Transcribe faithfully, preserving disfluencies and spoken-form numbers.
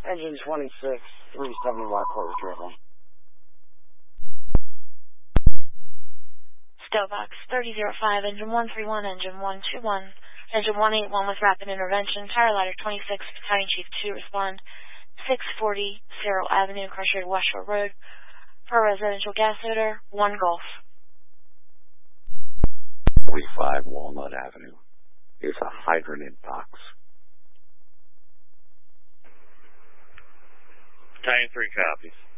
Engine twenty-six, three seventy Y Portage driven. Stowbox thirty oh five, engine one three one, engine one two one, engine one eight one with rapid intervention, Tower Ladder twenty-six, Battalion Chief two, respond six forty Cerro Avenue, Incarcerated West Shore Road, per residential gas odor, one Gulf. forty-five Walnut Avenue. Here's a hydrant in box. Battalion three copies.